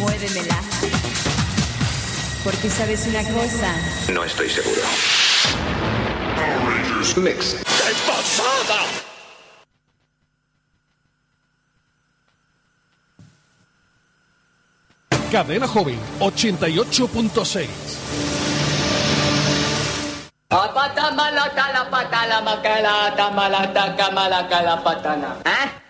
Muévemela. Porque sabes una cosa. No estoy seguro. Power Rangers Mix. ¡Qué pasada! Cadena Joven 88.6. Apata malata la patala macala tamalata camalacala patana. ¿Ah?